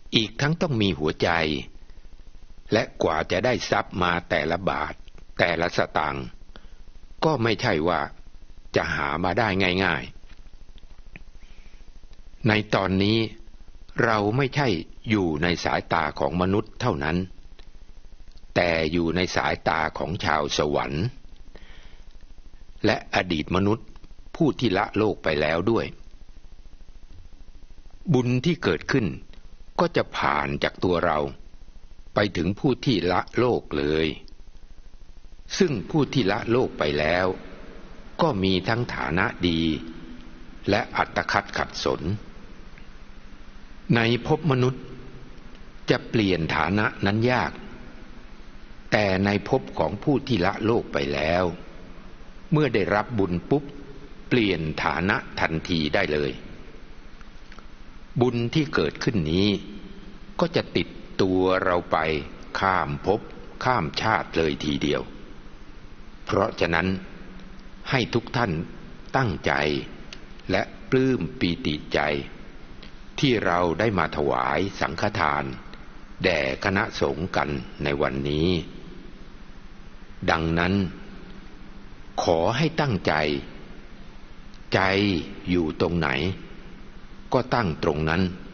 อีกทั้งต้องมีหัวใจและกว่าจะได้ทรัพย์มาแต่ละบาทแต่ละสตางค์ก็ไม่ใช่ว่าจะหามาได้ง่ายๆในตอนนี้เราไม่ใช่อยู่ในสายตาของมนุษย์เท่านั้นแต่อยู่ในสายตาของชาวสวรรค์และอดีตมนุษย์ผู้ที่ละโลกไปแล้วด้วยบุญที่เกิดขึ้นก็จะผ่านจากตัวเราไปถึงผู้ที่ละโลกเลยซึ่งผู้ที่ละโลกไปแล้วก็มีทั้งฐานะดีและอัตคัดขัดสนในภพมนุษย์จะเปลี่ยนฐานะนั้นยากแต่ในภพของผู้ที่ละโลกไปแล้วเมื่อได้รับบุญปุ๊บเปลี่ยนฐานะทันทีได้เลยบุญที่เกิดขึ้นนี้ก็จะติดตัวเราไปข้ามภพข้ามชาติเลยทีเดียวเพราะฉะนั้นให้ทุกท่านตั้งใจและปลื้มปีติใจที่เราได้มาถวายสังฆทานแด่คณะสงฆ์กันในวันนี้ดังนั้นขอให้ตั้งใจใจอยู่ตรงไหนก็ตั้งตรงนั้น